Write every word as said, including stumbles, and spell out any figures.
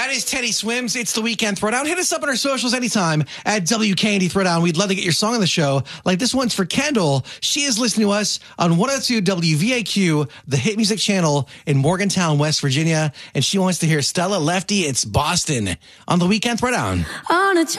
That is Teddy Swims. It's the Weekend Throwdown. Hit us up on our socials anytime at W K N D Throwdown. We'd love to get your song on the show. Like this one's for Kendall. She is listening to us on one oh two W V A Q, the hit music channel in Morgantown, West Virginia. And she wants to hear Stella Lefty. It's Boston on the Weekend Throwdown. On a